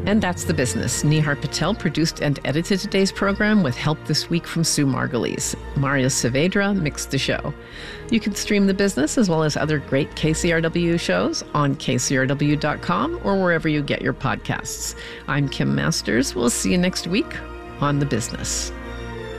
And that's The Business. Nihar Patel produced and edited today's program with help this week from Sue Margulies. Mario Saavedra mixed the show. You can stream The Business as well as other great KCRW shows on kcrw.com or wherever you get your podcasts. I'm Kim Masters. We'll see you next week on The Business.